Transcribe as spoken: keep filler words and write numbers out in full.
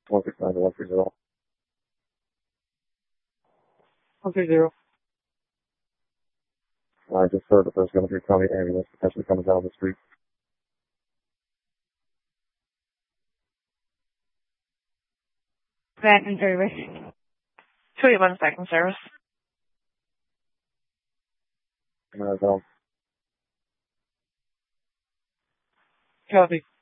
one six nine to one three zero. one three zero. I just heard that there's going to be a county ambulance potentially coming down the street. Vatican service. two eight one second service. Uh, down. Copy.